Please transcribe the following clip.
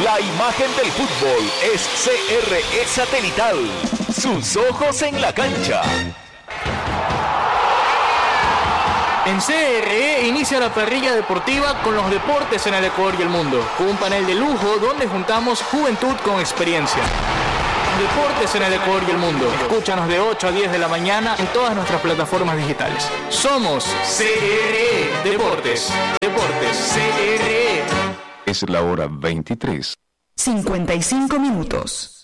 La imagen del fútbol es CRE Satelital. Sus ojos en la cancha. En CRE inicia la parrilla deportiva con los deportes en el Ecuador y el mundo, con un panel de lujo donde juntamos juventud con experiencia. Deportes en el Ecuador y el mundo. Escúchanos de 8 a 10 de la mañana en todas nuestras plataformas digitales. Somos CRE Deportes. Deportes CRE. Es la hora 23:55 minutos.